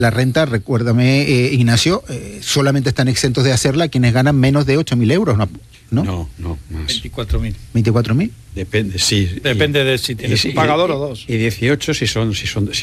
La renta, recuérdame, Ignacio, solamente están exentos de hacerla quienes ganan menos de 8.000 euros, ¿no? No, más. 24.000. ¿24.000? Depende, sí. Depende de si tienes un pagador o dos. Y 18 si son